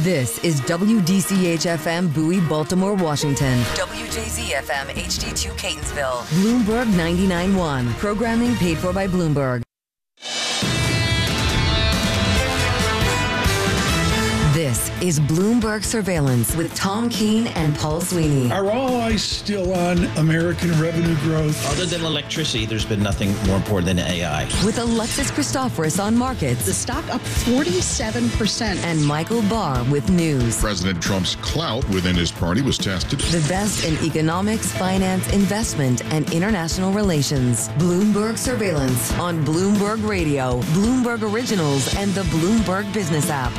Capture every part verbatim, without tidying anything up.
This is W D C H F M Bowie, Baltimore, Washington. W J Z F M H D two Catonsville. Bloomberg ninety-nine point one. Programming paid for by Bloomberg. This is Bloomberg Surveillance with Tom Keene and Paul Sweeney. Are all eyes still on American revenue growth? Other than electricity, there's been nothing more important than A I. With Alexis Christoforous on markets. The stock up forty-seven percent. And Michael Barr with news. President Trump's clout within his party was tested. The best in economics, finance, investment, and international relations. Bloomberg Surveillance on Bloomberg Radio, Bloomberg Originals, and the Bloomberg Business app.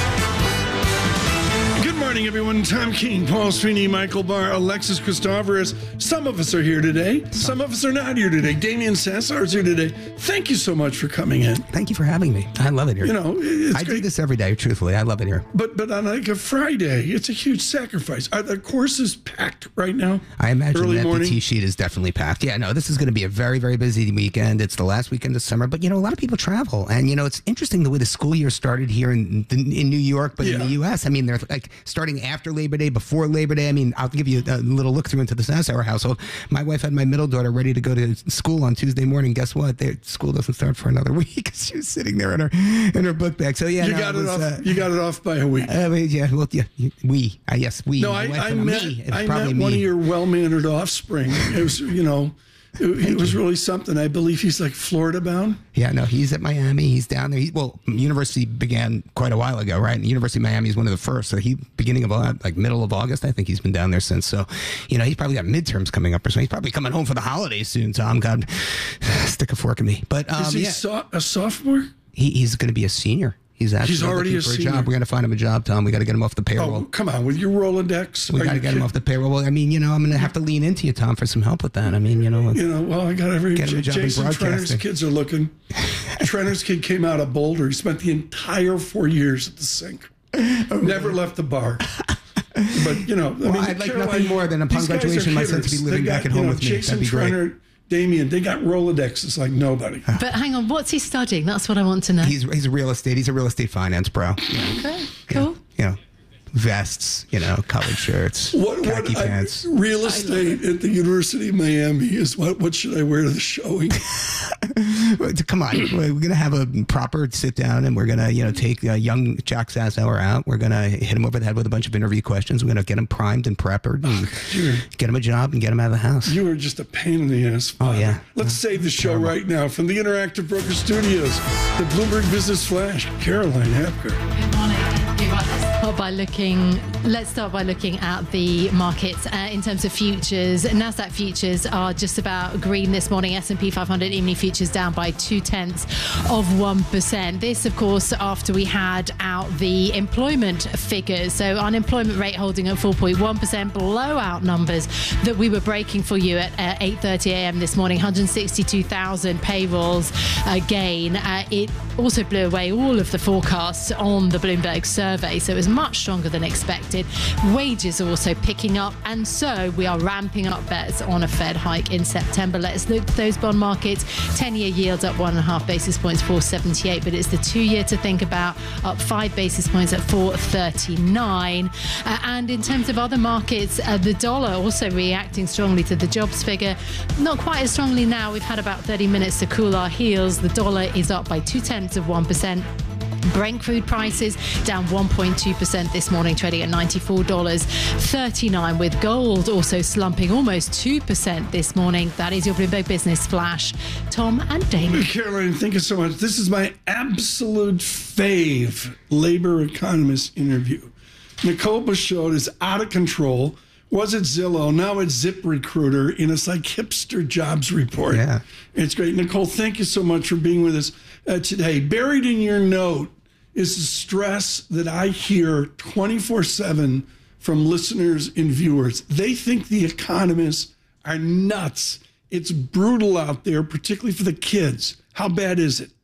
Good morning, everyone. Tom Keene, Paul Sweeney, Michael Barr, Alexis Christoforous. Some of us are here today. Some of us are not here today. Damian Sassar is here today. Thank you so much for coming in. Thank you for having me. I love it here. You know, it's I great. do this every day, truthfully. I love it here. But but on like a Friday, it's a huge sacrifice. Are the courses packed right now? I imagine Early that morning? the T sheet is definitely packed. Yeah, no, this is going to be a very, very busy weekend. It's the last weekend of summer, but you know, a lot of people travel, and you know, it's interesting the way the school year started here in in New York, but Yeah. in the U S, I mean, they're like starting after Labor Day, before Labor Day. I mean, I'll give you a little look through into the Sassauer household. My wife had my middle daughter ready to go to school on Tuesday morning. Guess what? Their school doesn't start for another week. She was sitting there in her in her book bag. So yeah, You no, got it, was, off. Uh, you got it off by a week. I mean, yeah, well, yeah, we. Uh, yes, we. No, My I, wife I and met, me. It's I probably met one me. of your well-mannered offspring. It was, you know, it, it was really something. I believe he's like Florida bound. Yeah, no, he's at Miami. He's down there. He, well, university began quite a while ago, right? And University of Miami is one of the first. So he, beginning of Au- like middle of August, I think he's been down there since. So, you know, he's probably got midterms coming up or something. He's probably coming home for the holidays soon. Tom, God, stick a fork in me. But um, Is he yeah, so, a sophomore? he, he's going to be a senior. He's actually He's already looking a for a senior. job. We're going to find him a job, Tom. We got to get him off the payroll. Oh, come on, with your Rolodex. we Are got to you get him kidding? off the payroll. Well, I mean, you know, I'm going to have to lean into you, Tom, for some help with that. I mean, you know, You know, well, I got every. Get him a J- job in Jason Trenner's broadcasting. kids are looking. Trenner's kid came out of Boulder. He spent the entire four years at the sink. Never left the bar. But, you know, I Well, mean, I'd like Caroline- nothing more than upon these guys are graduation my son to be hitters. living They back got, at home you know, with me. Jason That'd be great. Trenner, Damien, they got Rolodexes like nobody. But hang on, what's he studying? That's what I want to know. He's he's a real estate. He's a real estate finance bro. Okay, cool. You know, vests, you know, collared shirts, What, khaki what I- pants. real estate at the University of Miami is what? What should I wear to the showing? Come on, we're going to have a proper sit down, and we're going to, you know, take uh, young Jack Sassauer out. We're going to hit him over the head with a bunch of interview questions. We're going to get him primed and preppered, and You're- get him a job and get him out of the house. You are just a pain in the ass. Oh, father. yeah. Let's save the show right now from the Interactive Broker Studios, the Bloomberg Business Flash, Caroline Hapker. Good morning. Start by looking, let's start by looking at the markets uh, in terms of futures. NASDAQ futures are just about green this morning. S and P five hundred E-mini futures down by two tenths of one percent. This, of course, after we had out the employment figures. So unemployment rate holding at four point one percent, blowout numbers that we were breaking for you at uh, eight thirty a.m. this morning. one hundred sixty-two thousand payrolls uh, gain. Uh, it also blew away all of the forecasts on the Bloomberg survey. So it was much stronger than expected. Wages are also picking up, and so we are ramping up bets on a Fed hike in September. Let's look at those bond markets. ten-year yields up one and a half basis points, four seventy-eight, but it's the two-year to think about, up five basis points at four thirty-nine. Uh, and in terms of other markets, uh, the dollar also reacting strongly to the jobs figure. Not quite as strongly now. We've had about thirty minutes to cool our heels. The dollar is up by two tenths of one percent. Brent crude prices down one point two percent this morning, trading at ninety-four dollars and thirty-nine cents, with gold also slumping almost two percent this morning. That is your Bloomberg Business Flash. Tom and Damon. Caroline, thank you so much. This is my absolute fave labor economist interview. Nicole Bashot is out of control. Was it Zillow? Now it's ZipRecruiter in a like hipster jobs report. Yeah. It's great. Nicole, thank you so much for being with us uh, today. Buried in your note is the stress that I hear twenty-four seven from listeners and viewers. They think the economists are nuts. It's brutal out there, particularly for the kids. How bad is it?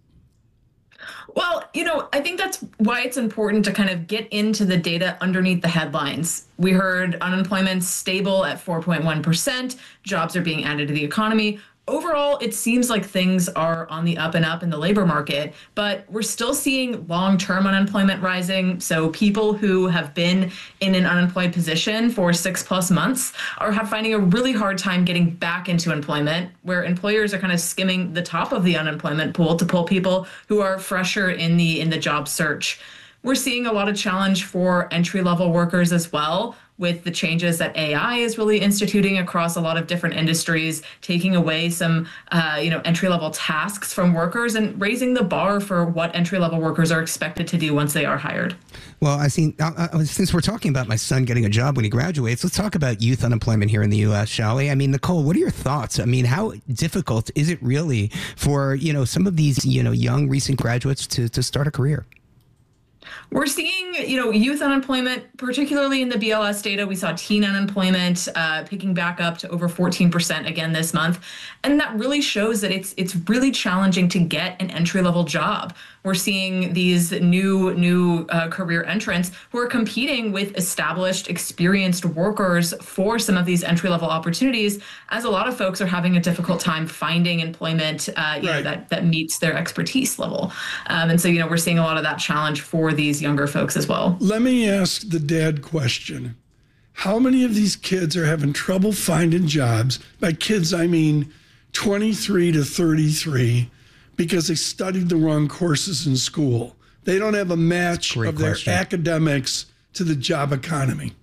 Well, you know, I think that's why it's important to kind of get into the data underneath the headlines. We heard unemployment stable at four point one percent. Jobs are being added to the economy. overall, it seems like things are on the up and up in the labor market, but we're still seeing long-term unemployment rising. So people who have been in an unemployed position for six plus months are have finding a really hard time getting back into employment, where employers are kind of skimming the top of the unemployment pool to pull people who are fresher in the in the job search. We're seeing a lot of challenge for entry-level workers as well, with the changes that A I is really instituting across a lot of different industries, taking away some, uh, you know, entry-level tasks from workers and raising the bar for what entry-level workers are expected to do once they are hired. Well, I see. Uh, uh, since we're talking about my son getting a job when he graduates, let's talk about youth unemployment here in the U S, shall we? I mean, Nicole, what are your thoughts? I mean, how difficult is it really for, you know, some of these, you know, young recent graduates to to start a career? We're seeing, you know, youth unemployment, particularly in the B L S data. We saw teen unemployment uh, picking back up to over fourteen percent again this month. And that really shows that it's it's really challenging to get an entry-level job. We're seeing these new new uh, career entrants who are competing with established, experienced workers for some of these entry-level opportunities, as a lot of folks are having a difficult time finding employment uh, you right. know, that, that meets their expertise level. Um, and so, you know, we're seeing a lot of that challenge for these younger folks as well. Let me ask the dad question. How many of these kids are having trouble finding jobs? By kids, I mean twenty-three to thirty-three. Because they studied the wrong courses in school. They don't have a match of their question. academics to the job economy.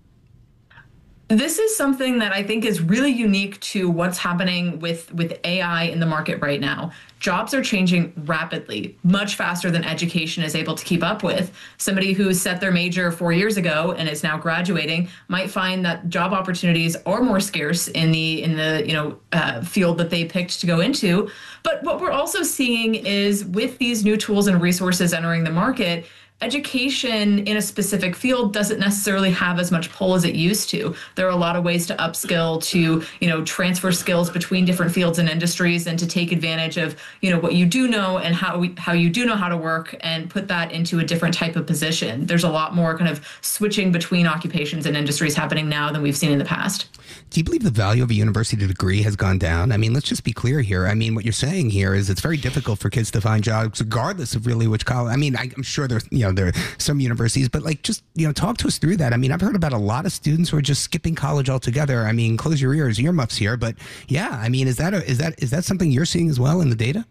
This is something that I think is really unique to what's happening with, with A I in the market right now. Jobs are changing rapidly, much faster than education is able to keep up with. Somebody who set their major four years ago and is now graduating might find that job opportunities are more scarce in the in the you know uh, field that they picked to go into. But what we're also seeing is with these new tools and resources entering the market, education in a specific field doesn't necessarily have as much pull as it used to. There are a lot of ways to upskill, to, you know, transfer skills between different fields and industries, and to take advantage of, you know, what you do know and how we, how you do know how to work and put that into a different type of position. There's a lot more kind of switching between occupations and industries happening now than we've seen in the past. Do you believe the value of a university degree has gone down? I mean, let's just be clear here. I mean, what you're saying here is it's very difficult for kids to find jobs, regardless of really which college. I mean, I, I'm sure there's, you know, there are some universities, but like, just, you know, talk to us through that. I mean, I've heard about a lot of students who are just skipping college altogether. I mean, close your ears, earmuffs here, but yeah, I mean, is that a, is that is that something you're seeing as well in the data?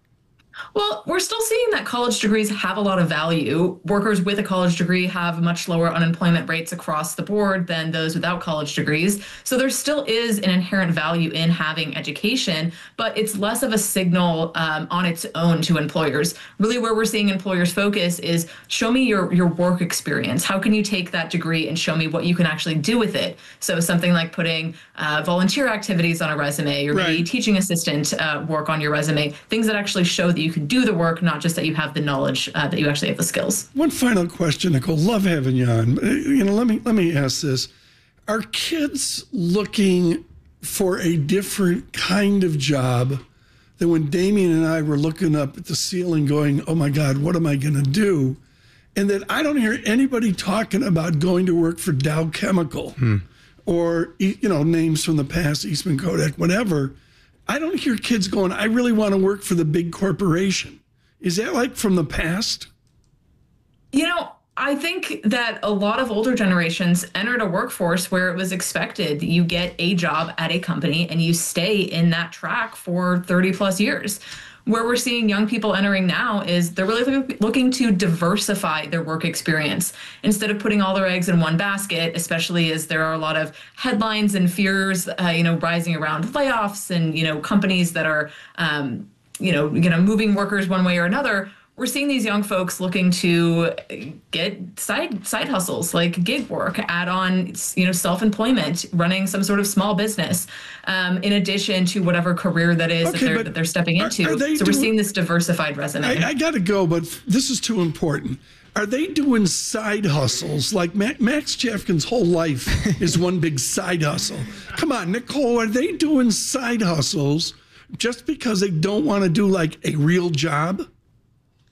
Well, we're still seeing that college degrees have a lot of value. Workers with a college degree have much lower unemployment rates across the board than those without college degrees. So there still is an inherent value in having education, but it's less of a signal um, on its own to employers. Really, where we're seeing employers focus is show me your, your work experience. How can you take that degree and show me what you can actually do with it? So something like putting uh, volunteer activities on a resume, or maybe Right. teaching assistant uh, work on your resume, things that actually show that you can do the work, not just that you have the knowledge, uh, that you actually have the skills. One final question, Nicole. Love having you on. You know, let me let me ask this: are kids looking for a different kind of job than when Damien and I were looking up at the ceiling, going, "Oh my God, what am I going to do?" And that I don't hear anybody talking about going to work for Dow Chemical hmm. or, you know, names from the past, Eastman Kodak, whatever. I don't hear kids going, I really want to work for the big corporation. Is that like from the past? You know, I think that a lot of older generations entered a workforce where it was expected that you get a job at a company and you stay in that track for thirty plus years. Where we're seeing young people entering now is they're really looking to diversify their work experience instead of putting all their eggs in one basket, especially as there are a lot of headlines and fears, uh, you know, rising around layoffs and, you know, companies that are, um, you know, you know, moving workers one way or another. We're seeing these young folks looking to get side side hustles like gig work, add on, you know, self-employment, running some sort of small business, um, in addition to whatever career that is okay, that, they're, that they're stepping into. Are, are so doing, we're seeing this diversified resume. I, I got to go, but this is too important. Are they doing side hustles? Like Max Chafkin's whole life is one big side hustle. Come on, Nicole, are they doing side hustles just because they don't want to do like a real job?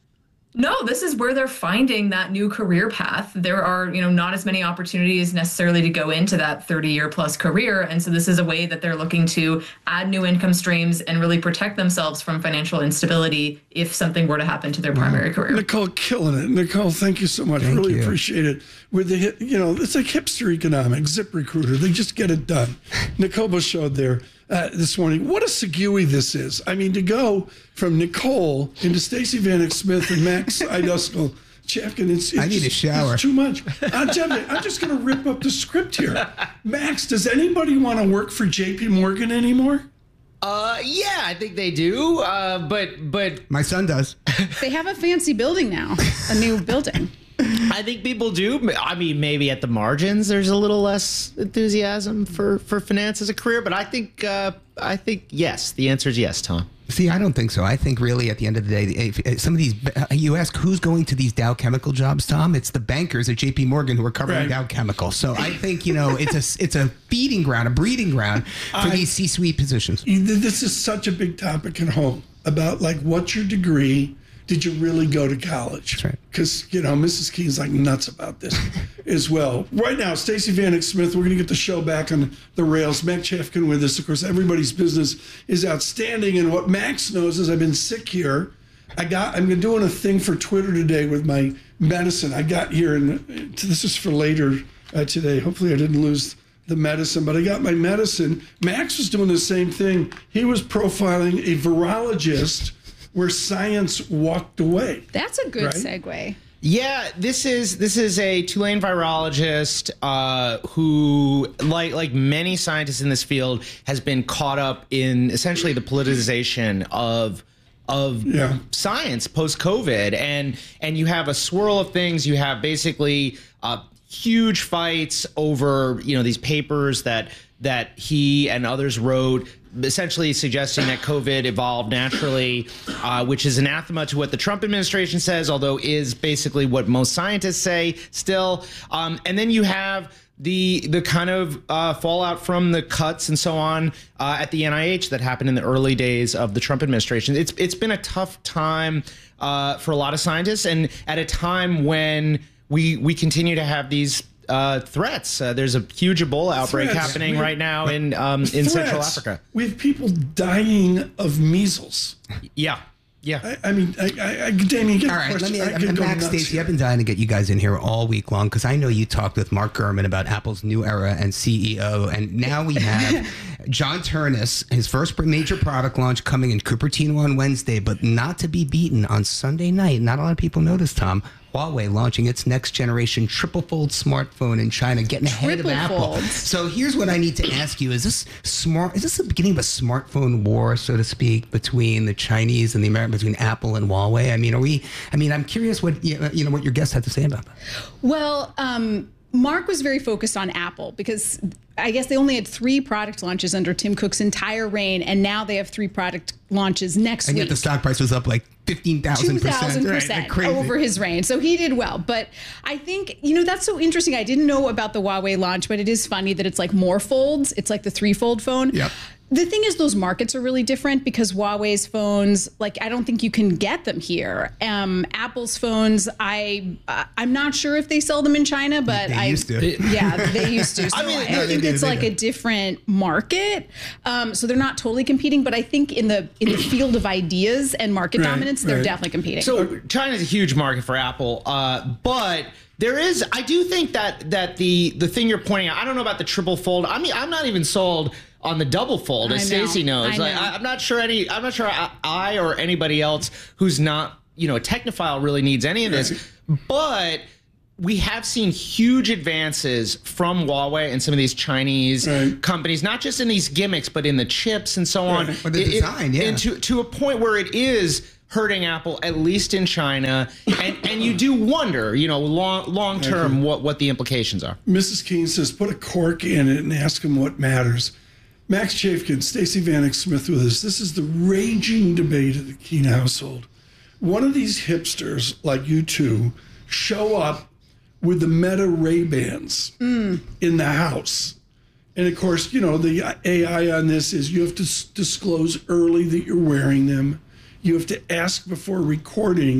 No, this is where they're finding that new career path. There are, you know, not as many opportunities necessarily to go into that thirty year plus career. And so this is a way that they're looking to add new income streams and really protect themselves from financial instability if something were to happen to their primary career. Nicole, killing it. Nicole, thank you so much. Thank really you. appreciate it. With the, you know, it's like hipster economics, ZipRecruiter. They just get it done. Nicole showed there uh, this morning. What a segue this is. I mean, to go from Nicole into Stacey Vanek Smith and Max Iduskel Chafkin, it's, it's I need just, a shower. It's too much. I'm, I'm just going to rip up the script here. Max, does anybody want to work for J P Morgan anymore? Uh, yeah, I think they do. Uh, but but My son does. They have a fancy building now, a new building. I think people do. I mean, maybe at the margins, there's a little less enthusiasm for, for finance as a career. But I think uh, I think yes. The answer is yes, Tom. See, I don't think so. I think really at the end of the day, if, if some of these, you ask who's going to these Dow Chemical jobs, Tom? It's the bankers at J P Morgan who are covering Right. Dow Chemical. So I think, you know, it's a it's a feeding ground, a breeding ground for I- these C-suite positions. This is such a big topic at home about like, what's your degree? Did you really go to college? That's right. Because, you know, Missus Keen's like nuts about this as well. Right now, Stacey Vanek Smith, we're going to get the show back on the rails. Max Chafkin with us. Of course, everybody's business is outstanding. And what Max knows is I've been sick here. I got, I'm doing a thing for Twitter today with my medicine. I got here, and this is for later uh, today. Hopefully I didn't lose the medicine, but I got my medicine. Max was doing the same thing. He was profiling a virologist where science walked away. That's a good Right? segue. Yeah, this is this is a Tulane virologist uh, who, like like many scientists in this field, has been caught up in essentially the politicization of of Yeah. science post COVID, and and you have a swirl of things. You have basically uh, huge fights over you know these papers that that he and others wrote, essentially suggesting that COVID evolved naturally, uh, which is anathema to what the Trump administration says, although is basically what most scientists say still. Um, and then you have the the kind of uh, fallout from the cuts and so on uh, at the N I H that happened in the early days of the Trump administration. It's it's been a tough time uh, for a lot of scientists, and at a time when we we continue to have these Uh, threats. Uh, there's a huge Ebola outbreak Threats. happening We- right now in um, in Threats. Central Africa. We have people dying of measles. Yeah, yeah. I, I mean, I, I, I, Damien, get All a right, let question. me, I could uh, go Max, nuts Stacey, here. I've been dying to get you guys in here all week long because I know you talked with Mark Gurman about Apple's new era and C E O, and now we have John Ternus, his first major product launch coming in Cupertino on Wednesday, but not to be beaten on Sunday night. Not a lot of people noticed, Tom. Huawei launching its next generation triple fold smartphone in China, getting ahead Triple of Apple. folds. So here's what I need to ask you: Is this smart? Is this the beginning of a smartphone war, so to speak, between the Chinese and the American, between Apple and Huawei? I mean, are we? I mean, I'm curious what you you know what your guest had to say about that. Well, um, Mark was very focused on Apple because I guess they only had three product launches under Tim Cook's entire reign, and now they have three product launches next And week. yet the stock price was up like fifteen thousand two thousand percent percent over his reign. So he did well. But I think, you know, that's so interesting. I didn't know about the Huawei launch, but it is funny that it's like more folds. It's like the three fold phone. Yep. The thing is, those markets are really different because Huawei's phones, like, I don't think you can get them here. Um, Apple's phones, I, uh, I'm not sure if they sell them in China, but They I used to. Yeah, they used to. So I, mean, I no, think they do, it's they like do. a different market. Um, so they're not totally competing, but I think in the in the field of ideas and market Right, dominance, they're right. definitely competing. So China's a huge market for Apple, uh, but there is, I do think that that the the thing you're pointing out, I don't know about the triple fold. I mean, I'm not even sold on the double fold, as I know, Stacey knows. I Like, know. I, I'm not sure any. I'm not sure I, I or anybody else who's not, you know, a technophile really needs any of this. But we have seen huge advances from Huawei and some of these Chinese Right. companies, not just in these gimmicks, but in the chips and so on. Or the It- it- design, yeah. and to, to a point where it is hurting Apple, at least in China. And and you do wonder, you know, long long term, what, what the implications are. Missus Keen says, put a cork in it and ask him what matters. Max Chafkin, Stacey Vanek Smith with us. This is the raging debate of the Keen household. One of these hipsters, like you two, show up with the Meta Ray-Bans in the house. And of course, you know, the A I on this is you have to s- disclose early that you're wearing them. You have to ask before recording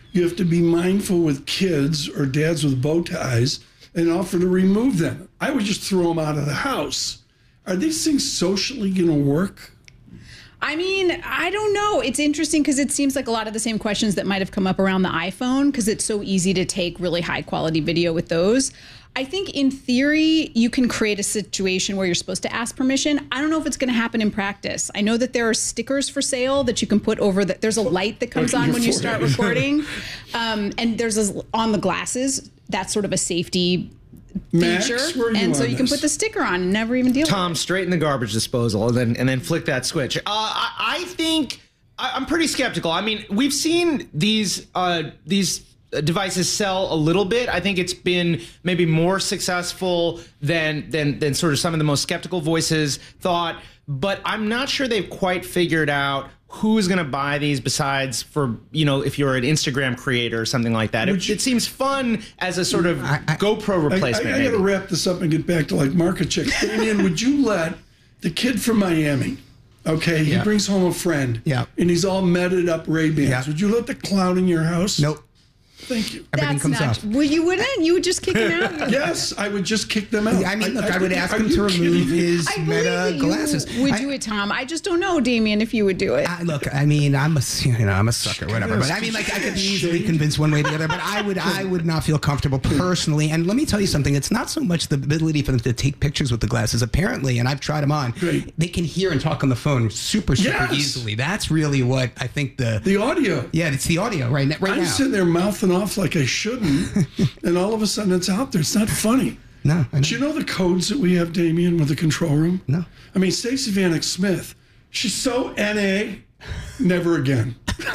you have to be mindful with kids or dads with bow ties and offer to remove them. I would just throw them out of the house. Are these things socially going to work? I mean, I don't know. It's interesting because it seems like a lot of the same questions that might have come up around the iPhone, because it's so easy to take really high quality video with those. I think in theory, you can create a situation where you're supposed to ask permission. I don't know if it's going to happen in practice. I know that there are stickers for sale that you can put over the, there's a light that comes on when you start recording. Um, and there's a, on the glasses, that's sort of a safety Max, feature. And so you can put the sticker on and never even deal Tom, with it. straight in the garbage disposal and then and then flick that switch. Uh, I, I think I, I'm pretty skeptical. I mean, we've seen these uh, these devices sell a little bit. I think it's been maybe more successful than than than sort of some of the most skeptical voices thought. But I'm not sure they've quite figured out who's going to buy these besides for, you know, if you're an Instagram creator or something like that. It, you, it seems fun as a sort of I, I, GoPro replacement. I, I, I got to wrap this up and get back to like market checks. Damien, would you let the kid from Miami, okay, he yeah. brings home a friend, yeah. and he's all meted up Ray-Bans. Yeah. Would you let the clown in your house? Nope. Thank you. Everything That's comes not, off. well, you wouldn't. You would just kick him out. Yes, I would just kick them out. I mean, look, I, I, would I, ask are him to you remove kidding? his I believe Meta that you glasses. would I, do it, Tom. I just don't know, Damien, if you would do it. I, look, I mean, I'm a, you know, I'm a sucker, whatever. But I mean, like, I could be easily convinced one way or the other. But I would, I would not feel comfortable personally. And let me tell you something. It's not so much the ability for them to take pictures with the glasses. Apparently, and I've tried them on, Great. they can hear and talk on the phone super, super Yes. easily. That's really what I think the The audio. yeah, it's the audio right, right I'm now. sitting there mouthing off like I shouldn't, and all of a sudden it's out there. It's not funny. No, I know. Do you know the codes that we have, Damien, with the control room? No. I mean, Stacey Vanek Smith, she's so N A, never again.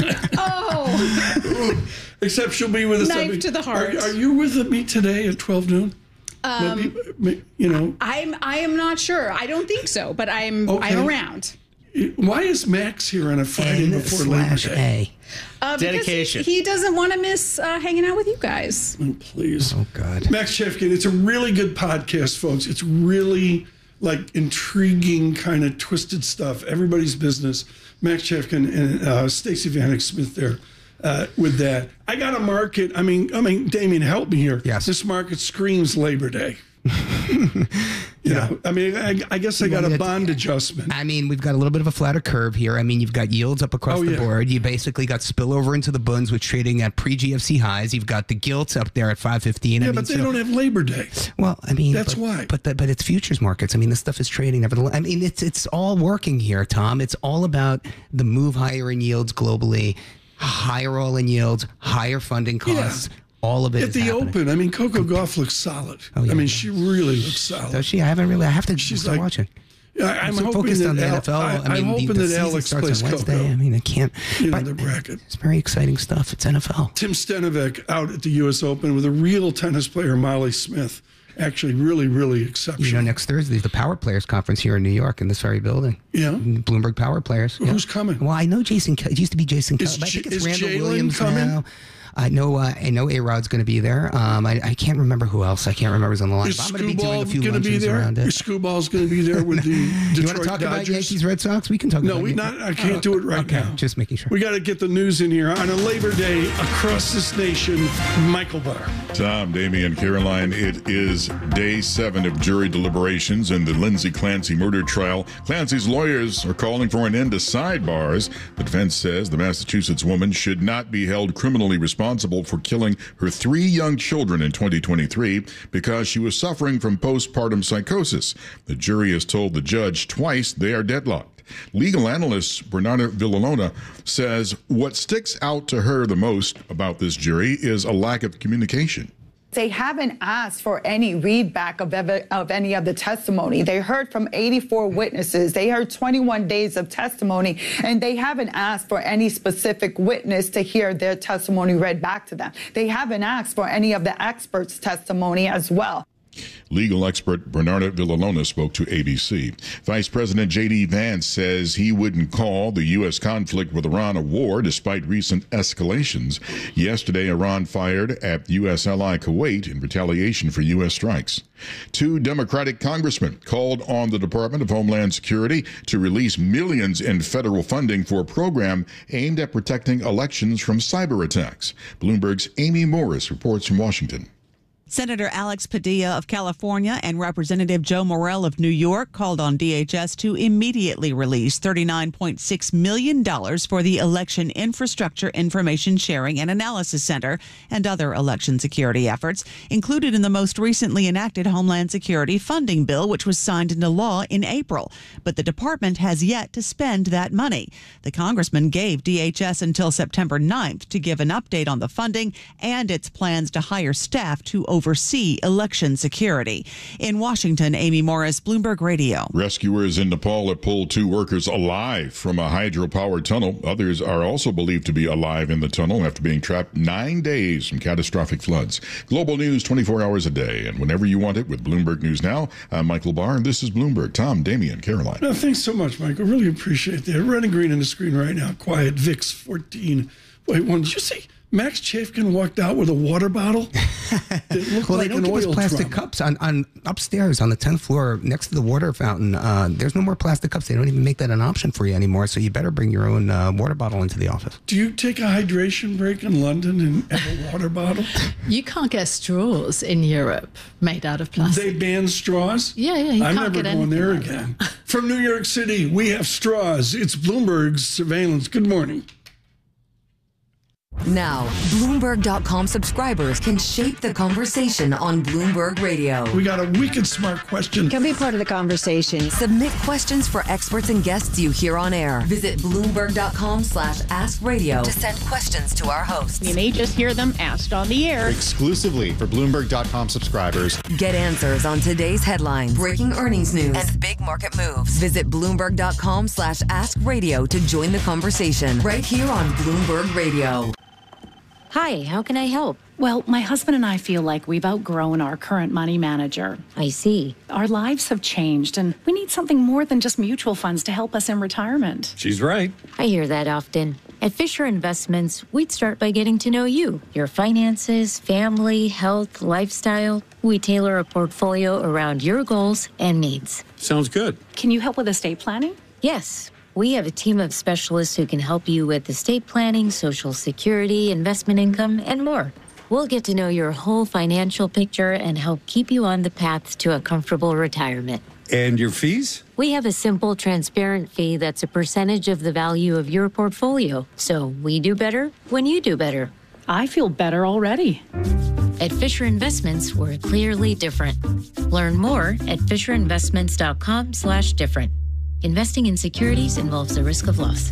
Oh. Except she'll be with us. Knife every- to the heart. Are, are you with me today at twelve noon? Um, maybe, may- you know. I'm I am not sure. I don't think so, but I'm Okay. I'm around. Why is Max here on a Friday N before Labor slash Day? A. Uh, because Dedication. He doesn't want to miss uh, hanging out with you guys. Oh, please. Oh God. Max Chefkin, it's a really good podcast, folks. It's really like intriguing, kind of twisted stuff. Everybody's business. Max Chefkin and uh, Stacey Vanek Smith there uh, with that. I got a market. I mean, I mean, Damien, help me here. Yes. This market screams Labor Day. You Yeah. know, I mean, I, I guess I got Well, a it- bond adjustment. I mean, we've got a little bit of a flatter curve here. I mean, you've got yields up across Oh, the yeah. board. You basically got spillover into the bunds, which trading at pre-G F C highs. You've got the gilts up there at five fifteen. Yeah, I mean, but they so- don't have Labor Day. Well, I mean, That's but, why. But the, but it's futures markets. I mean, this stuff is trading nevertheless. I mean, it's it's all working here, Tom. It's all about the move higher in yields globally, higher all in yields, higher funding costs. Yeah. All of it At is the happening. Open, I mean, Coco Gauff looks solid. Oh, yeah. I mean, she really looks solid. Does she? I haven't really. I have to She's start like- watching. I, I'm, I'm so hoping focused that on the Al- N F L. I, I, I'm mean, the, hoping the that season Alex starts plays on Wednesday. Coco. I mean, I can't. You know, but the bracket. It's very exciting stuff. It's N F L. Tim Stenovic out at the U S Open with a real tennis player, Molly Smith. Actually, really, really exceptional. You know, next Thursday is the Power Players Conference here in New York in this very building. Yeah. Bloomberg Power Players. Yeah. Who's coming? Well, I know Jason. Ke- It used to be Jason. Is Kelly, but I J- think it's is Randall Jalen Williams coming? now. I know. Uh, I know. A Rod's going to be there. Um, I, I can't remember who else. I can't remember who's on the line. Is But I'm going to be doing Scooball a few going to be luncheons there? around Is it. Scooball's going to be there with the You want Detroit to talk about Dodgers? Yankees Red Sox? We can talk No, about we Yan- not. I can't do it right okay, now. just making sure. We got to get the news in here on a Labor Day across this nation. Michael Barr. Tom, Damian, Caroline, it is day seven of jury deliberations in the Lindsay Clancy murder trial. Clancy's lawyers are calling for an end to sidebars. The defense says the Massachusetts woman should not be held criminally responsible for killing her three young children in twenty twenty-three because she was suffering from postpartum psychosis. The jury has told the judge twice they are deadlocked. Legal analyst Bernardo Villalona says what sticks out to her the most about this jury is a lack of communication. They haven't asked for any readback of, ever, of any of the testimony. They heard from eighty-four witnesses. They heard twenty-one days of testimony, and they haven't asked for any specific witness to hear their testimony read back to them. They haven't asked for any of the experts' testimony as well. Legal expert Bernardo Villalona spoke to A B C. Vice President J D. Vance says he wouldn't call the U S conflict with Iran a war despite recent escalations. Yesterday, Iran fired at U S ally Kuwait in retaliation for U S strikes. Two Democratic congressmen called on the Department of Homeland Security to release millions in federal funding for a program aimed at protecting elections from cyber attacks. Bloomberg's Amy Morris reports from Washington. Senator Alex Padilla of California and Representative Joe Morell of New York called on D H S to immediately release thirty-nine point six million dollars for the Election Infrastructure Information Sharing and Analysis Center and other election security efforts, included in the most recently enacted Homeland Security funding bill, which was signed into law in April. But the department has yet to spend that money. The congressman gave D H S until September ninth to give an update on the funding and its plans to hire staff to oversee election security. In Washington, Amy Morris, Bloomberg Radio. Rescuers in Nepal have pulled two workers alive from a hydropower tunnel. Others are also believed to be alive in the tunnel after being trapped nine days from catastrophic floods. Global news twenty-four hours a day and whenever you want it with Bloomberg News Now. I'm Michael Barr, and this is Bloomberg. Tom, Damian, Caroline. No, thanks so much, Michael. Really appreciate that. Red and green on the screen right now. Quiet, V I X fourteen. Wait, one, did you see Max Chafkin walked out with a water bottle? It looked well, like they don't an give oil us plastic drum. cups on, on upstairs on the tenth floor next to the water fountain. Uh, there's no more plastic cups. They don't even make that an option for you anymore. So you better bring your own uh, water bottle into the office. Do you take a hydration break in London and have a water bottle? You can't get straws in Europe made out of plastic. They ban straws? Yeah, yeah. You I'm can't never get going there anything like again. that. From New York City, we have straws. It's Bloomberg's surveillance. Good morning. Now, Bloomberg dot com subscribers can shape the conversation on Bloomberg Radio. We got a wicked smart question. Can be part of the conversation. Submit questions for experts and guests you hear on air. Visit Bloomberg dot com slash ask radio to send questions to our hosts. You may just hear them asked on the air. Exclusively for Bloomberg dot com subscribers. Get answers on today's headlines, breaking earnings news, and big market moves. Visit Bloomberg dot com slash ask radio to join the conversation right here on Bloomberg Radio. Hi, how can I help? Well, my husband and I feel like we've outgrown our current money manager. I see. Our lives have changed, and we need something more than just mutual funds to help us in retirement. She's right. I hear that often. At Fisher Investments, we'd start by getting to know you, your finances, family, health, lifestyle. We tailor a portfolio around your goals and needs. Sounds good. Can you help with estate planning? Yes. We have a team of specialists who can help you with estate planning, Social Security, investment income, and more. We'll get to know your whole financial picture and help keep you on the path to a comfortable retirement. And your fees? We have a simple, transparent fee that's a percentage of the value of your portfolio. So we do better when you do better. I feel better already. At Fisher Investments, we're clearly different. Learn more at fisher investments dot com slash different. Investing in securities involves the risk of loss.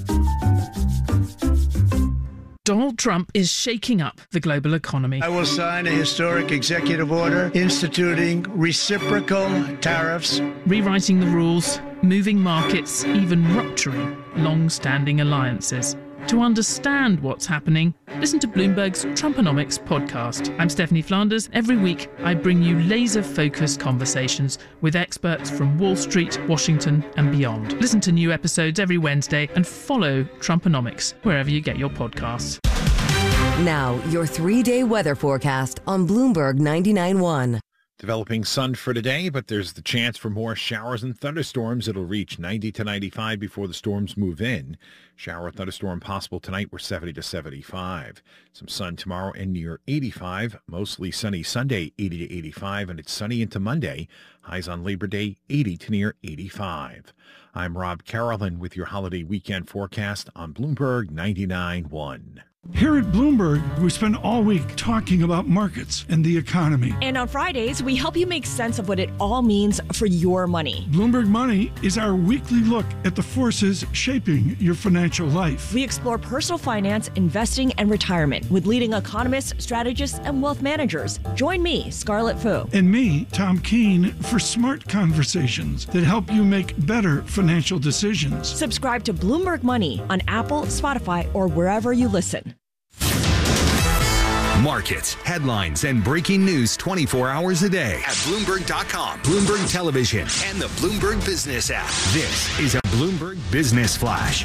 Donald Trump is shaking up the global economy. I will sign a historic executive order instituting reciprocal tariffs, rewriting the rules, moving markets, even rupturing long-standing alliances. To understand what's happening, listen to Bloomberg's Trumponomics podcast. I'm Stephanie Flanders. Every week, I bring you laser-focused conversations with experts from Wall Street, Washington, and beyond. Listen to new episodes every Wednesday and follow Trumponomics wherever you get your podcasts. Now, your three-day weather forecast on Bloomberg ninety-nine point one. Developing sun for today, but there's the chance for more showers and thunderstorms. It'll reach ninety to ninety-five before the storms move in. Shower thunderstorm possible tonight. We're seventy to seventy-five. Some sun tomorrow and near eighty-five. Mostly sunny Sunday, eighty to eighty-five. And it's sunny into Monday. Highs on Labor Day, eighty to near eighty-five. I'm Rob Carolyn with your holiday weekend forecast on Bloomberg ninety-nine point one. Here at Bloomberg, we spend all week talking about markets and the economy. And on Fridays, we help you make sense of what it all means for your money. Bloomberg Money is our weekly look at the forces shaping your financial life. We explore personal finance, investing, and retirement with leading economists, strategists, and wealth managers. Join me, Scarlett Fu. And me, Tom Keene, for smart conversations that help you make better financial decisions. Subscribe to Bloomberg Money on Apple, Spotify, or wherever you listen. Markets, headlines, and breaking news twenty-four hours a day at Bloomberg dot com, Bloomberg Television, and the Bloomberg Business app. This is a Bloomberg Business Flash.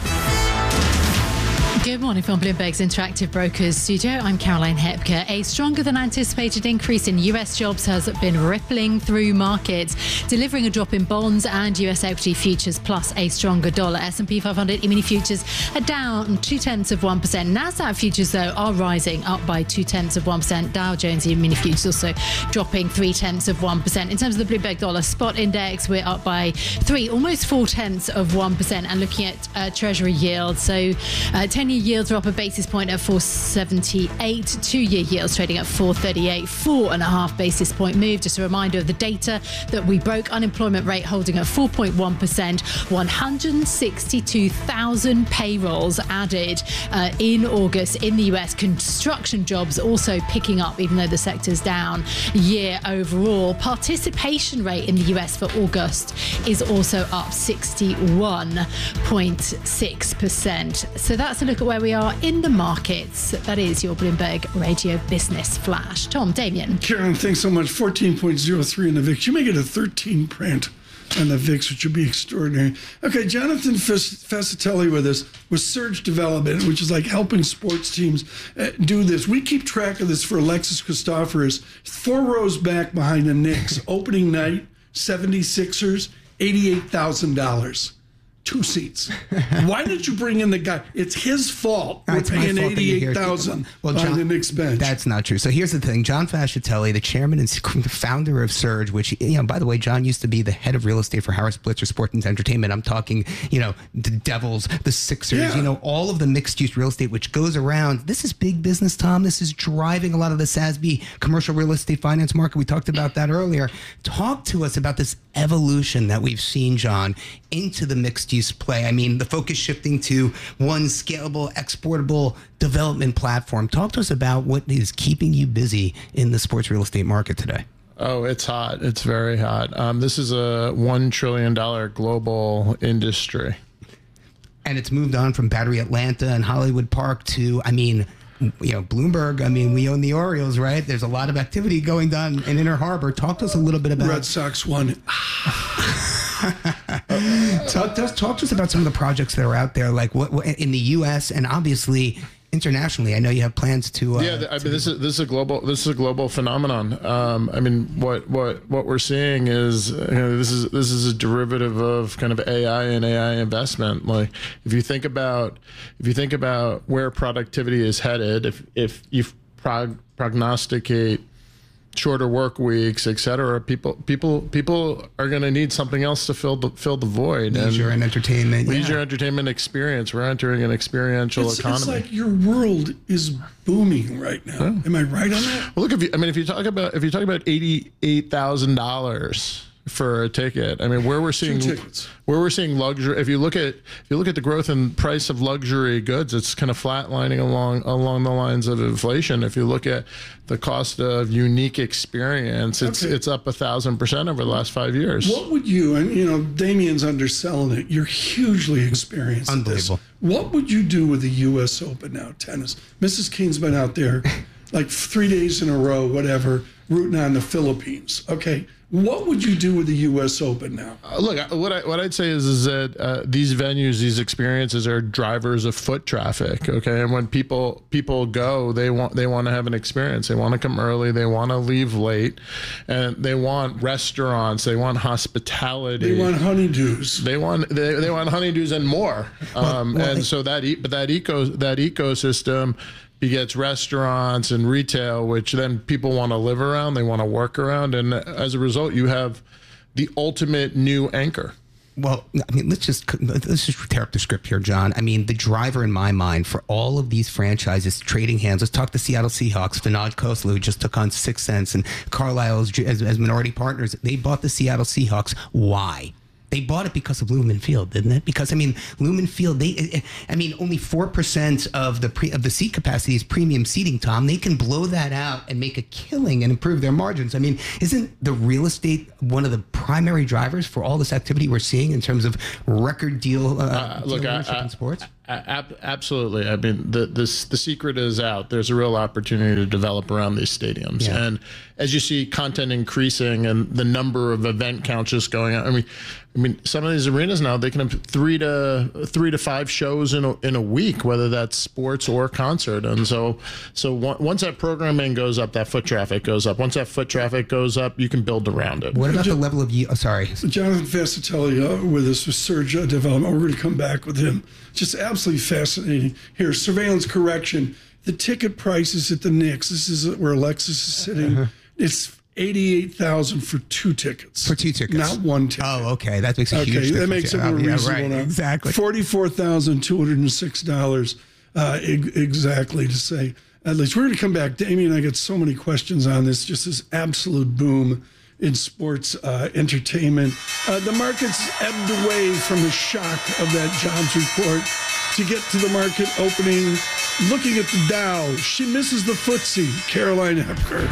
Good morning from Bloomberg's Interactive Brokers studio. I'm Caroline Hepker. A stronger than anticipated increase in U S jobs has been rippling through markets, delivering a drop in bonds and U S equity futures, plus a stronger dollar. S and P five hundred E-mini futures are down two-tenths of one percent. NASDAQ futures, though, are rising, up by two-tenths of one percent. Dow Jones E-mini futures also dropping three-tenths of one percent. In terms of the Bloomberg dollar spot index, we're up by three, almost four-tenths of one percent. And looking at uh, Treasury yields, so uh, ten-year yields are up a basis point at four seventy-eight. Two-year yields trading at four thirty-eight. Four and a half basis point move. Just a reminder of the data that we broke. Unemployment rate holding at four point one percent. one hundred sixty-two thousand payrolls added uh, in August in the U S. Construction jobs also picking up, even though the sector's down year overall. Participation rate in the U S for August is also up sixty-one point six percent. So that's a look at where we are in the markets. That is your Bloomberg Radio Business Flash. Tom, Damien. Karen, thanks so much. fourteen point oh three in the V I X. You may get a thirteen print on the V I X, which would be extraordinary. Okay, Jonathan Fascitelli with us with Surge Development, which is like helping sports teams uh, do this. We keep track of this for Alexis Christoforous. Four rows back behind the Knicks. Opening night, seventy-sixers, eighty-eight thousand dollars. Two seats. Why did you bring in the guy? It's his fault. We're It's paying my fault that you're here. eighty-eight thousand Well, dollars John, on the Knicks bench. That's not true. So here's the thing. John Fascitelli, the chairman and founder of Surge, which, you know, by the way, John used to be the head of real estate for Harris Blitzer Sport and Entertainment. I'm talking, you know, the Devils, the Sixers, Yeah. you know, all of the mixed-use real estate, which goes around. This is big business, Tom. This is driving a lot of the S A S B commercial real estate finance market. We talked about that earlier. Talk to us about this evolution that we've seen, John, into the mixed-use play. I mean, the focus shifting to one scalable, exportable development platform. Talk to us about what is keeping you busy in the sports real estate market today. Oh, it's hot. It's very hot. Um, this is a one trillion dollars global industry. And it's moved on from Battery Atlanta and Hollywood Park to, I mean, you know, Bloomberg. I mean, we own the Orioles, right? There's a lot of activity going on in Inner Harbor. Talk to us a little bit about... Red Sox won it. talk, talk, talk to us about some of the projects that are out there, like what, what in the U S and obviously internationally. I know you have plans to. Uh, yeah, I to mean, this is this is a global this is a global phenomenon. Um, I mean, what what what we're seeing is you know, this is this is a derivative of kind of A I and A I investment. Like if you think about if you think about where productivity is headed, if if you prog- prognosticate shorter work weeks, et cetera, people people people are going to need something else to fill the fill the void. Leisure and, and entertainment. Leisure yeah. entertainment experience. We're entering an experiential it's, economy. It's like your world is booming right now. Yeah. Am I right on that? Well, look, if you, I mean, if you talk about if you talk about eighty-eight thousand dollars for a ticket, I mean, where we're seeing where we're seeing luxury. If you look at if you look at the growth in price of luxury goods, it's kind of flatlining along along the lines of inflation. If you look at the cost of unique experience, it's Okay. it's up a thousand percent over the last five years. What would you, and you know, Damien's underselling it. You're hugely experienced. at this. Unbelievable. What would you do with the U S Open now, tennis? Missus Keen's been out there like three days in a row, whatever, rooting on the Philippines. Okay. What would you do with the U S Open now? Uh, look, I- what I, what I'd say is is that uh, these venues, these experiences are drivers of foot traffic. Okay, and when people people go, they want they want to have an experience. They want to come early. They want to leave late, and they want restaurants. They want hospitality. They want honeydews. They want they, they want honeydews and more. Um, well, and they- so that e- but that eco that ecosystem begets restaurants and retail, which then people want to live around, they want to work around, and as a result, you have the ultimate new anchor. Well, I mean, let's just let's just tear up the script here, John. I mean, the driver in my mind for all of these franchises trading hands. Let's talk the Seattle Seahawks. Vinod Khosla, who just took on Six Sense, and Carlisle as, as, as minority partners. They bought the Seattle Seahawks. Why? They bought it because of Lumen Field, didn't it? Because I mean, Lumen Field. They, I mean, only four percent of the pre, of the seat capacity is premium seating. Tom, they can blow that out and make a killing and improve their margins. I mean, isn't the real estate one of the primary drivers for all this activity we're seeing in terms of record deal? Uh, Uh, deal look, I, ownership I, in sports. ab- absolutely. I mean, the this the secret is out. There's a real opportunity to develop around these stadiums, Yeah. and as you see content increasing and the number of event counts just going up. I mean, I mean, some of these arenas now they can have three to three to five shows in a, in a week, whether that's sports or concert. And so, so one, once that programming goes up, that foot traffic goes up. Once that foot traffic goes up, you can build around it. What about the level of you? Oh, sorry, Jonathan Fascitelli uh, with us with Surge uh, Development. We're going to come back with him. Just absolutely fascinating. Here, surveillance correction. The ticket prices at the Knicks. This is where Alexis is sitting. Uh-huh. It's eighty-eight thousand for two tickets. For two tickets, not one ticket. Oh, okay, that makes a okay, huge difference. that makes it yeah, more yeah, reasonable right, now. Exactly, forty-four thousand two hundred and six dollars uh, e- exactly to say. At least we're going to come back. Damien, I got so many questions on this. Just this absolute boom in sports uh, entertainment. Uh, the market's ebbed away from the shock of that jobs report to get to the market opening. Looking at the Dow, she misses the footsie. Caroline Hepker.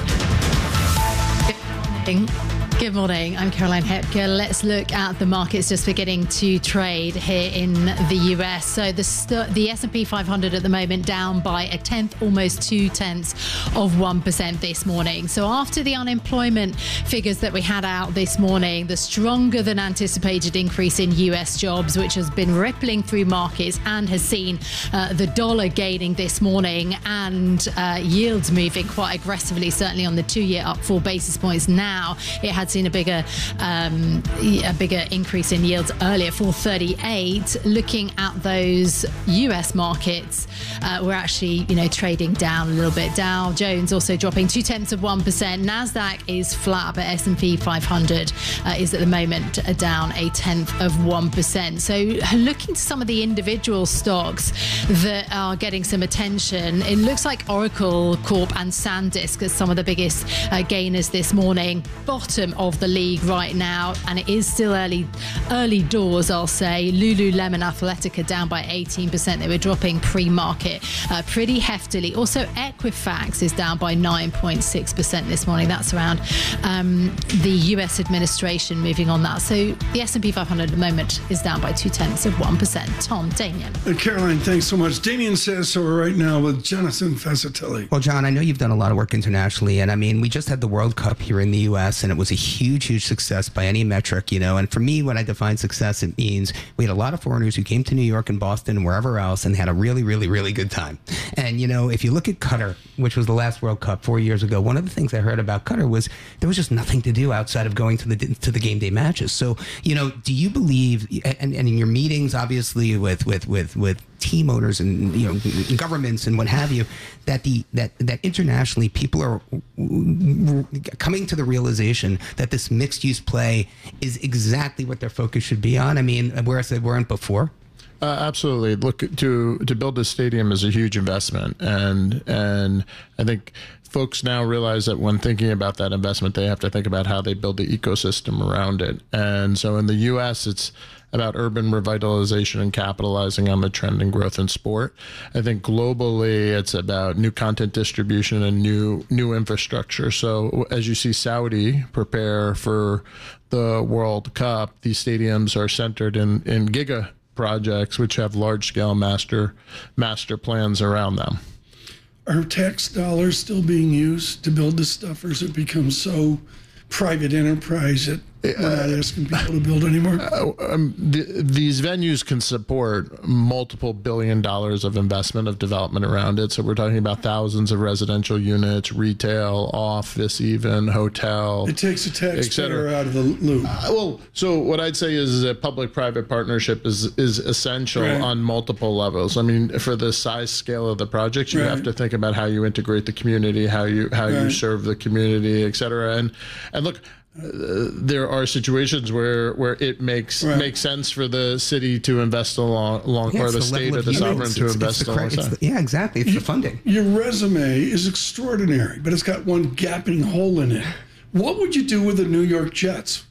Good morning. I'm Caroline Hepker. Let's look at the markets just beginning to trade here in the U S. So the st- the S and P five hundred at the moment down by a tenth, almost two tenths of one percent this morning. So after the unemployment figures that we had out this morning, the stronger than anticipated increase in U S jobs, which has been rippling through markets and has seen uh, the dollar gaining this morning and uh, yields moving quite aggressively, certainly on the two-year up four basis points now. It had seen a bigger um, a bigger increase in yields earlier, four thirty-eight. Looking at those U S markets, uh, we're actually you know trading down a little bit. Dow Jones also dropping two tenths of one percent. Nasdaq is flat, but S and P five hundred uh, is at the moment down a tenth of one percent. So looking to some of the individual stocks that are getting some attention, it looks like Oracle Corp and SanDisk as some of the biggest uh, gainers this morning. Bottom of the league right now, and it is still early early doors, I'll say. Lululemon Athletica down by eighteen percent. They were dropping pre-market uh, pretty heftily. Also, Equifax is down by nine point six percent this morning. That's around um, the U S administration moving on that. So the S and P five hundred at the moment is down by two tenths of one percent. Tom, Damien. Uh, Caroline, thanks so much. Damien says so right now with Jonathan Fascitelli. Well, John, I know you've done a lot of work internationally, and I mean, we just had the World Cup here in the U S, and it was a huge, huge success by any metric, you know. And for me, when I define success, it means we had a lot of foreigners who came to New York and Boston and wherever else and had a really, really, really good time. And, you know, if you look at Qatar, which was the last World Cup four years ago, one of the things I heard about Qatar was there was just nothing to do outside of going to the to the game day matches. So, you know, do you believe, and, and in your meetings, obviously, with with with with team owners and you know governments and what have you, that the that that internationally people are coming to the realization that this mixed use play is exactly what their focus should be on? I mean, whereas they weren't before. Uh, absolutely. Look, to to build a stadium is a huge investment, and and I think folks now realize that when thinking about that investment, they have to think about how they build the ecosystem around it. And so in the U S, it's about urban revitalization and capitalizing on the trend and growth in sport. I think globally, it's about new content distribution and new new infrastructure. So as you see Saudi prepare for the World Cup, these stadiums are centered in, in giga projects, which have large-scale master master plans around them. Are tax dollars still being used to build this stuff, or has it become so private enterprise that we're not asking people to build anymore? Uh, um, th- these venues can support multiple billion dollars of investment of development around it. So we're talking about thousands of residential units, retail, office, even hotel. It takes a taxpayer out of the loop. Uh, well, so what I'd say is a public-private partnership is is essential right. on multiple levels. I mean, for the size scale of the project, you right. have to think about how you integrate the community, how you how right. you serve the community, et cetera. And and look. Uh, there are situations where, where it makes right. makes sense for the city to invest along, along yeah, or the, the state or the you sovereign to it's, invest it's alongside. Yeah, exactly. It's you, the funding. Your resume is extraordinary, but it's got one gaping hole in it. What would you do with the New York Jets?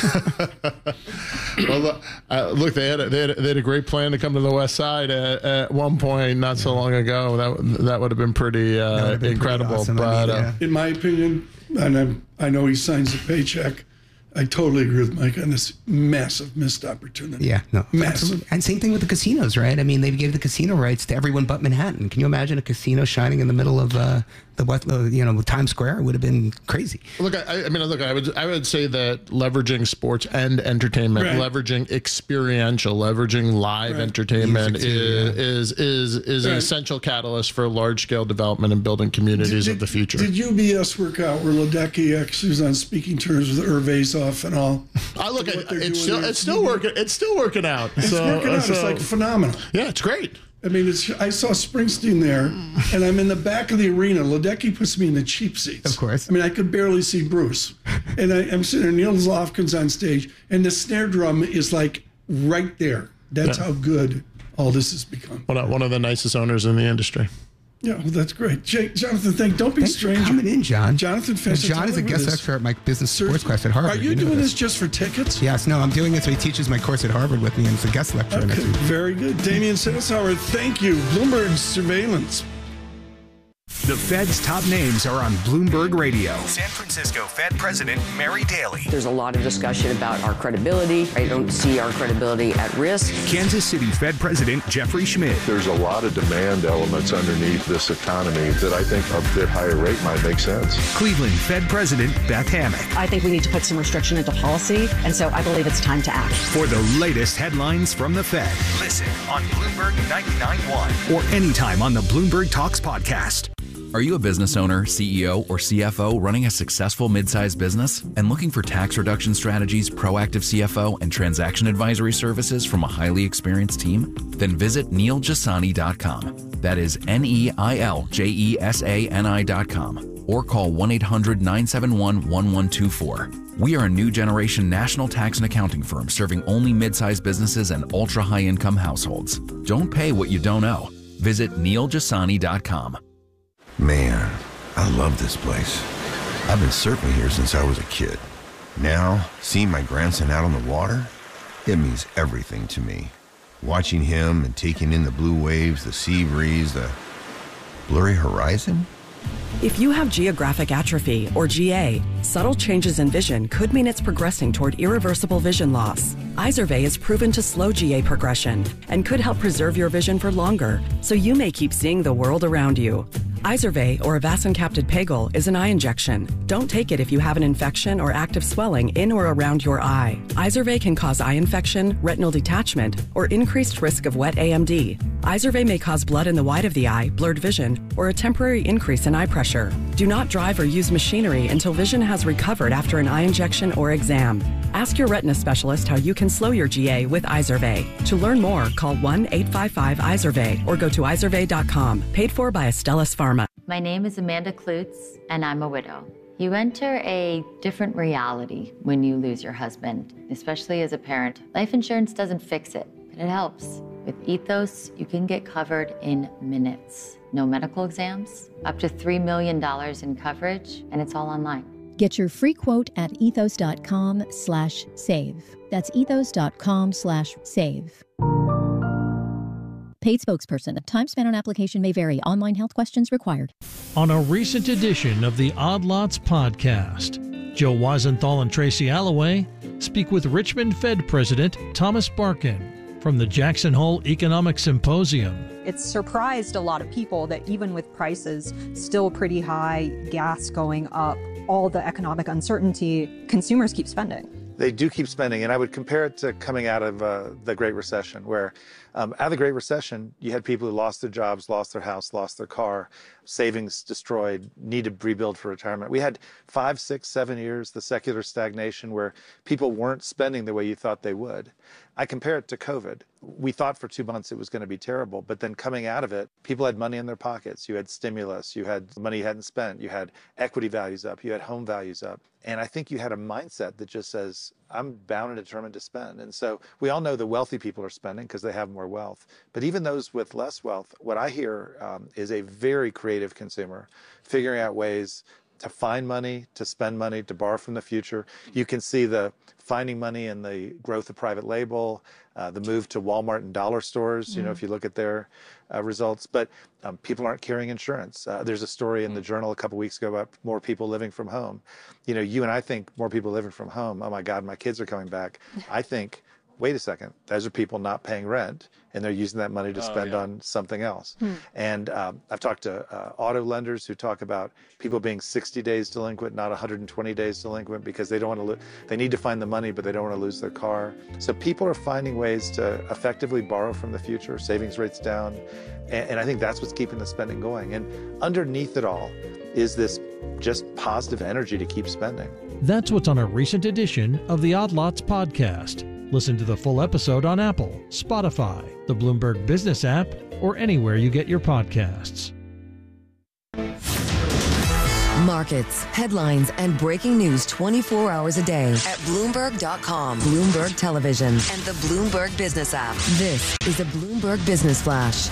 Well, uh, look, they had, a, they, had a, they had a great plan to come to the West Side at, at one point, not yeah. so long ago. That that would have been pretty uh, been incredible. Pretty awesome. But I mean, yeah. uh, in my opinion, and I'm, I know he signs a paycheck. I totally agree with Mike on this massive missed opportunity. Yeah, no, massive. absolutely. And same thing with the casinos, right? I mean, they gave the casino rights to everyone but Manhattan. Can you imagine a casino shining in the middle of uh, the what, uh, you know, Times Square? It would have been crazy. Look, I, I mean, look, I would, I would say that leveraging sports and entertainment, Right. leveraging experiential, leveraging live Right. entertainment Music too, is, is is is an Right. essential catalyst for large scale development and building communities Did- of the future. Did U B S work out where Ledecky actually was on speaking terms with Urvazoff and all? I look at What they're it's doing still there. it's still working it's still working out. It's so, working out. so- it's like phenomenal. yeah, it's great. I mean, it's, I saw Springsteen there, and I'm in the back of the arena. Ledecky puts me in the cheap seats. Of course. I mean, I could barely see Bruce. And I, I'm sitting there, Neil Lofgren's on stage, and the snare drum is like right there. That's Yeah. how good all this has become. One of, one of the nicest owners in the industry. Yeah, well, that's great. Jake, Jonathan, thank, don't be Thanks strange. for coming in, John. Jonathan And Fascitelli John is a with guest us. lecturer at my business sports Seriously? class at Harvard. Are you know doing this. this just for tickets? Yes, no, I'm doing it so he teaches my course at Harvard with me and it's a guest lecturer next Okay, week. very good. Damian Sandishauer, thank you. Bloomberg Surveillance. The Fed's top names are on Bloomberg Radio. San Francisco Fed President Mary Daly. There's a lot of discussion about our credibility. I don't see our credibility at risk. Kansas City Fed President Jeffrey Schmidt. There's a lot of demand elements underneath this economy that I think a bit higher rate might make sense. Cleveland Fed President Beth Hammack. I think we need to put some restriction into policy, and so I believe it's time to act. For the latest headlines from the Fed, listen on Bloomberg ninety-nine point one or anytime on the Bloomberg Talks podcast. Are you a business owner, C E O, or C F O running a successful mid-sized business and looking for tax reduction strategies, proactive C F O, and transaction advisory services from a highly experienced team? Then visit neil jasani dot com. That is N E I L J E S A N I dot com. Or call one eight hundred nine seven one one one two four. We are a new generation national tax and accounting firm serving only mid-sized businesses and ultra-high income households. Don't pay what you don't owe. Visit neil jasani dot com. Man, I love this place. I've been surfing here since I was a kid. Now, seeing my grandson out on the water, it means everything to me. Watching him and taking in the blue waves, the sea breeze, the blurry horizon. If you have geographic atrophy, or G A, subtle changes in vision could mean it's progressing toward irreversible vision loss. Izervay is proven to slow G A progression and could help preserve your vision for longer, so you may keep seeing the world around you. Izervay, or avacincaptad pegol, is an eye injection. Don't take it if you have an infection or active swelling in or around your eye. Izervay can cause eye infection, retinal detachment, or increased risk of wet A M D. Izervay may cause blood in the white of the eye, blurred vision, or a temporary increase in eye pressure. Do not drive or use machinery until vision has recovered after an eye injection or exam. Ask your retina specialist how you can slow your G A with Izervay. To learn more, call one eight five five Izervay or go to izervay dot com. Paid for by Astellas Pharma. My name is Amanda Klutz, and I'm a widow. You enter a different reality when you lose your husband, especially as a parent. Life insurance doesn't fix it, but it helps. With Ethos, you can get covered in minutes. No medical exams, up to three million dollars in coverage, and it's all online. Get your free quote at ethos.com slash save. That's ethos.com slash save. Paid spokesperson. Time spent on application may vary. Online health questions required. On a recent edition of the Odd Lots podcast, Joe Weisenthal and Tracy Alloway speak with Richmond Fed President Thomas Barkin from the Jackson Hole Economic Symposium. It's surprised a lot of people that even with prices still pretty high, gas going up, all the economic uncertainty, consumers keep spending. They do keep spending, and I would compare it to coming out of uh, the Great Recession, where um, out of the Great Recession, you had people who lost their jobs, lost their house, lost their car, savings destroyed, need to rebuild for retirement. We had five, six, seven years, the secular stagnation, where people weren't spending the way you thought they would. I compare it to COVID. We thought for two months it was going to be terrible, but then coming out of it, people had money in their pockets. You had stimulus, you had money you hadn't spent, you had equity values up, you had home values up. And I think you had a mindset that just says, I'm bound and determined to spend. And so we all know the wealthy people are spending because they have more wealth. But even those with less wealth, what I hear um, is a very creative consumer figuring out ways to find money, to spend money, to borrow from the future. You can see the finding money in the growth of private label, uh, the move to Walmart and dollar stores, you know, Mm. if you look at their uh, results. But um, people aren't carrying insurance. Uh, there's a story in the Journal a couple weeks ago about more people living from home. You know, you and I think more people living from home. Oh my God, my kids are coming back. I think, wait a second, those are people not paying rent, and they're using that money to Oh, spend yeah. on something else. Hmm. And um, I've talked to uh, auto lenders who talk about people being sixty days delinquent, not one hundred twenty days delinquent, because they don't want to. Lo- they need to find the money, but they don't want to lose their car. So people are finding ways to effectively borrow from the future. Savings rates down, and, and I think that's what's keeping the spending going. And underneath it all is this just positive energy to keep spending. That's what's on a recent edition of the Odd Lots podcast. Listen to the full episode on Apple, Spotify, the Bloomberg Business app, or anywhere you get your podcasts. Markets, headlines, and breaking news twenty-four hours a day at Bloomberg dot com, Bloomberg Television, and the Bloomberg Business app. This is a Bloomberg Business Flash.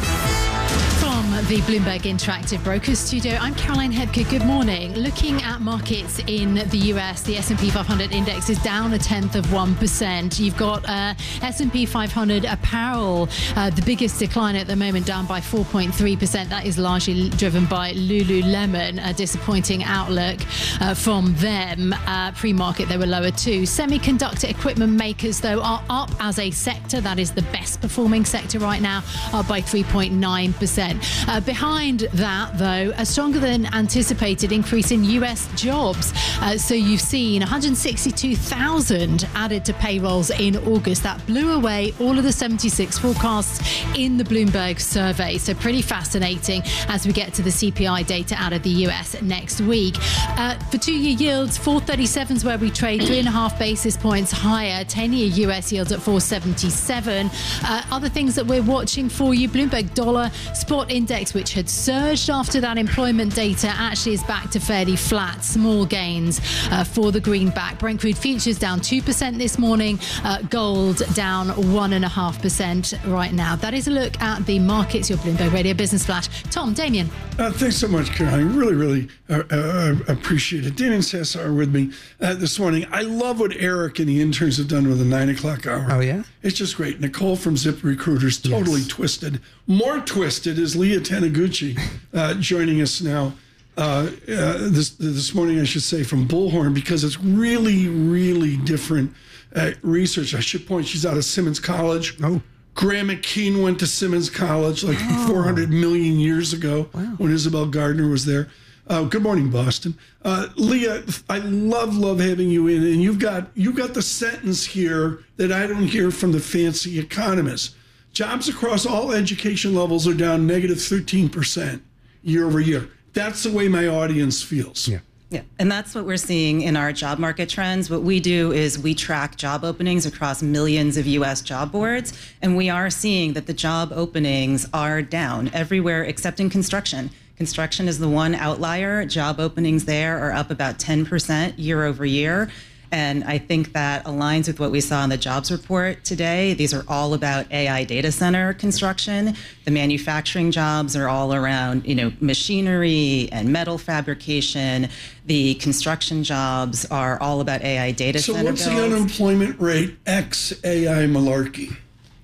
From the Bloomberg Interactive Brokers Studio, I'm Caroline Hebke. Good morning. Looking at markets in the U S, the S and P five hundred index is down a tenth of one percent. You've got uh, S and P five hundred apparel, uh, the biggest decline at the moment, down by four point three percent. That is largely driven by Lululemon, a disappointing outlook uh, from them. Uh, pre-market, they were lower too. Semiconductor equipment makers, though, are up as a sector. That is the best performing sector right now, up by three point nine percent. Uh, behind that, though, a stronger than anticipated increase in U S jobs. Uh, so you've seen one hundred sixty-two thousand added to payrolls in August. That blew away all of the seventy-six forecasts in the Bloomberg survey. So pretty fascinating as we get to the C P I data out of the U S next week. Uh, for two-year yields, four thirty-seven is where we trade, three and a half basis points higher. ten-year U S yields at four seventy-seven. Uh, other things that we're watching for you, Bloomberg Dollar Spot Index, which had surged after that employment data, actually is back to fairly flat, small gains uh, for the greenback. Brent crude futures down two percent this morning. Uh, gold down one point five percent right now. That is a look at the markets. Your Bloomberg Radio Business Flash. Tom, Damien. Uh, thanks so much, Caroline. Really, really uh, uh, appreciate it. Damien Cesar with me uh, this morning. I love what Eric and the interns have done with the nine o'clock hour. Oh, yeah? It's just great. Nicole from Zip Recruiters, totally yes. twisted. More twisted is Leah Taniguchi uh, joining us now. Uh, uh, this this morning, I should say, from Bullhorn, because it's really, really different uh, research. I should point, she's out of Simmons College. Oh. Graham McKean went to Simmons College like oh. four hundred million years ago wow. when Isabel Gardner was there. Uh, good morning, Boston. Uh, Leah, I love, love having you in, and you've got you've got the sentence here that I don't hear from the fancy economists. Jobs across all education levels are down negative thirteen percent year over year. That's the way my audience feels. Yeah. Yeah, and that's what we're seeing in our job market trends. What we do is we track job openings across millions of U S job boards, and we are seeing that the job openings are down everywhere except in construction. Construction is the one outlier. Job openings there are up about ten percent year over year. And I think that aligns with what we saw in the jobs report today. These are all about A I data center construction. The manufacturing jobs are all around, you know, machinery and metal fabrication. The construction jobs are all about A I data so center what's builds. the unemployment rate ex A I malarkey?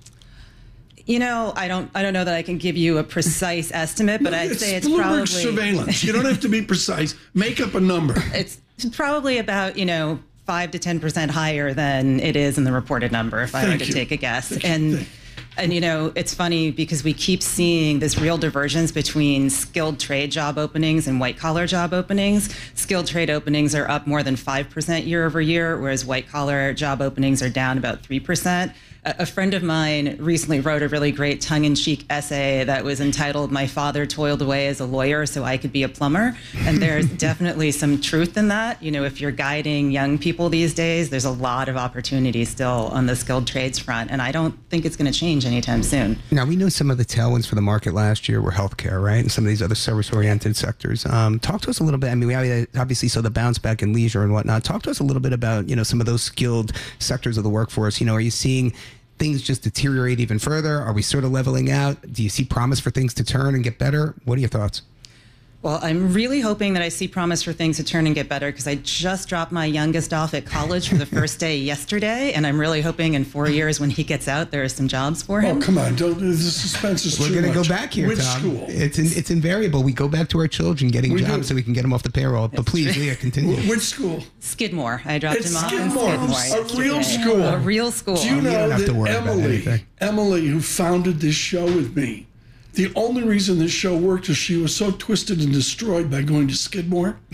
You know, I don't I don't know that I can give you a precise estimate, but no, I'd it's say it's Bloomberg probably surveillance. You don't have to be precise. Make up a number. It's probably about, you know, five to ten percent higher than it is in the reported number, if I Thank were to you. take a guess. Thank and you. and you know, it's funny because we keep seeing this real divergence between skilled trade job openings and white collar job openings. Skilled trade openings are up more than five percent year over year, whereas white collar job openings are down about three percent. A friend of mine recently wrote a really great tongue-in-cheek essay that was entitled "My Father Toiled Away as a Lawyer so I Could Be a Plumber." And there's definitely some truth in that. You know, if you're guiding young people these days, there's a lot of opportunity still on the skilled trades front. And I don't think it's going to change anytime soon. Now, we know some of the tailwinds for the market last year were healthcare, right? And some of these other service-oriented sectors. Um, talk to us a little bit. I mean, we obviously saw the bounce back in leisure and whatnot. Talk to us a little bit about, you know, some of those skilled sectors of the workforce. You know, are you seeing things just deteriorate even further? Are we sort of leveling out? Do you see promise for things to turn and get better? What are your thoughts? Well, I'm really hoping that I see promise for things to turn and get better because I just dropped my youngest off at college for the first day yesterday, and I'm really hoping in four years when he gets out, there are some jobs for him. Oh, come on. Don't, the suspense is We're too going to much. go back here, Which Tom. school? It's in, it's invariable. We go back to our children getting We jobs do. so we can get them off the payroll. But please, Leah, continue. Which school? Skidmore. I dropped It's him off Skidmore. in Skidmore. A real yesterday. school. A real school. Do you You know don't have that to worry about Emily, anything. Emily, who founded this show with me, the only reason this show worked is she was so twisted and destroyed by going to Skidmore.